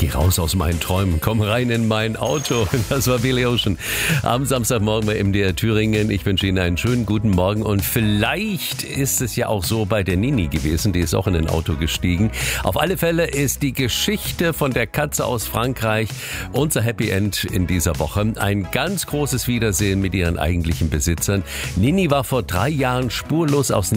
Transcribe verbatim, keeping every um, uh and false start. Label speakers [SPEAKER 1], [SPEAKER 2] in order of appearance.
[SPEAKER 1] Geh raus aus meinen Träumen, komm rein in mein Auto. Das war Billy Ocean am Samstagmorgen bei M D R Thüringen. Ich wünsche Ihnen einen schönen guten Morgen und vielleicht ist es ja auch so bei der Nini gewesen, die ist auch in ein Auto gestiegen. Auf alle Fälle ist die Geschichte von der Katze aus Frankreich unser Happy End in dieser Woche. Ein ganz großes Wiedersehen mit ihren eigentlichen Besitzern. Nini war vor drei Jahren spurlos aus